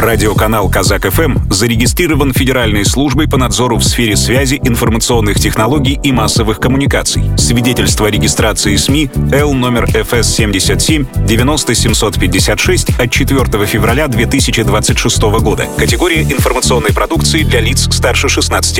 Радиоканал «Казак-ФМ» зарегистрирован Федеральной службой по надзору в сфере связи, информационных технологий и массовых коммуникаций. Свидетельство о регистрации СМИ Л номер ФС 77 90 756 от 4 февраля 2026 года. Категория информационной продукции для лиц старше 16